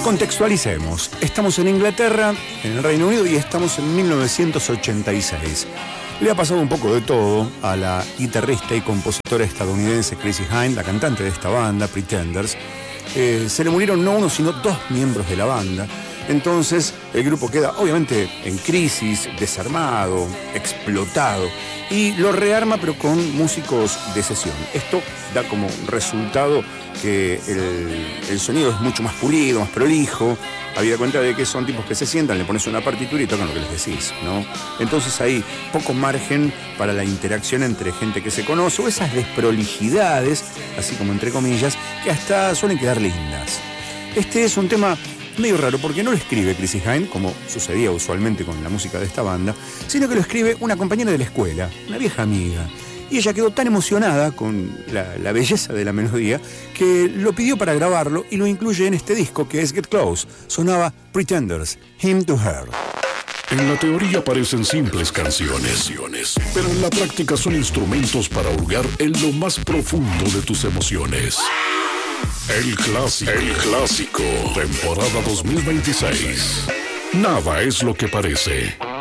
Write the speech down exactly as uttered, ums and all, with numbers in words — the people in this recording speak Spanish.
Contextualicemos. Estamos en Inglaterra, en el Reino Unido, y estamos en mil novecientos ochenta y seis. Le ha pasado un poco de todo a la guitarrista y compositora estadounidense Chrissie Hynde, la cantante de esta banda, Pretenders. Eh, se le murieron no uno, sino dos miembros de la banda. Entonces el grupo queda obviamente en crisis, desarmado, explotado, y lo rearma pero con músicos de sesión. Esto da como resultado que el, el sonido es mucho más pulido, más prolijo. Habida cuenta de que son tipos que se sientan, le pones una partitura y tocan lo que les decís, ¿no? Entonces hay poco margen para la interacción entre gente que se conoce, o esas desprolijidades, así como entre comillas, que hasta suelen quedar lindas. Este es un tema medio raro porque no lo escribe Chrissie Hynde, como sucedía usualmente con la música de esta banda, sino que lo escribe una compañera de la escuela, una vieja amiga. Y ella quedó tan emocionada con la, la belleza de la melodía que lo pidió para grabarlo y lo incluye en este disco que es Get Close. Sonaba Pretenders, Hymn to Her. En la teoría parecen simples canciones, pero en la práctica son instrumentos para hurgar en lo más profundo de tus emociones. El clásico, el clásico, temporada dos mil veintiséis. Nada es lo que parece.